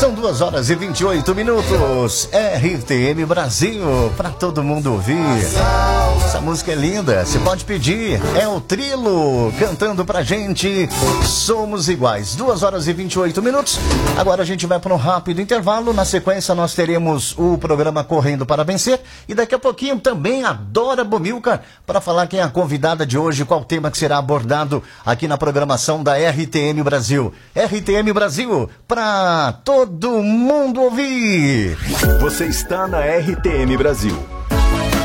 São 2h28. RTM Brasil, pra todo mundo ouvir. Essa música é linda, você pode pedir. É o Trilo cantando pra gente. Somos iguais. 2h28. Agora a gente vai para um rápido intervalo. Na sequência nós teremos o programa Correndo para Vencer. E daqui a pouquinho também a Dora Bumilcar para falar quem é a convidada de hoje, qual tema que será abordado aqui na programação da RTM Brasil. RTM Brasil, pra todo mundo ouvir. Você está na RTM Brasil.